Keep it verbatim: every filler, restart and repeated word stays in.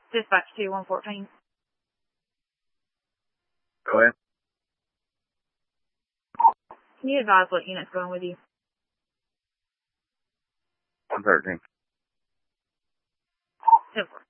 Dispatch two one fourteen. Go ahead. Can you advise what unit's going with you? one thirteen. ten four.